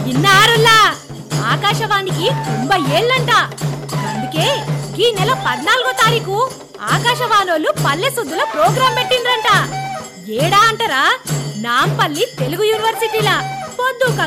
ఇన్నారులా ఆకాశవాణికి 90 ఏళ్ళంట. అందుకే ఈ నెల 14వ తారీఖు ఆకాశవాణోళ్ళు పల్లె సుద్దుల ప్రోగ్రాం పెట్టిండ్రంట. ఏడా అంటారా? నాంపల్లి తెలుగు యూనివర్సిటీలా పొద్దుక